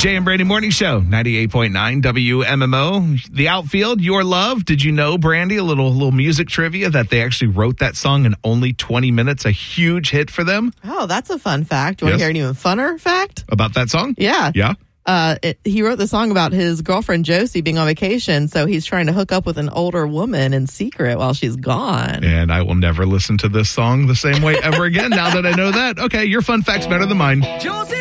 Jay and Brandy Morning Show, 98.9 WMMO. The Outfield, Your Love. Did you know, Brandy, a little music trivia, that they actually wrote that song in only 20 minutes? A huge hit for them. Oh, that's a fun fact. You want to hear an even funner fact? About that song? Yeah. Yeah? He wrote the song about his girlfriend Josie being on vacation, so he's trying to hook up with an older woman in secret while she's gone. And I will never listen to this song the same way ever again now that I know that. Okay, your fun fact's better than mine. Josie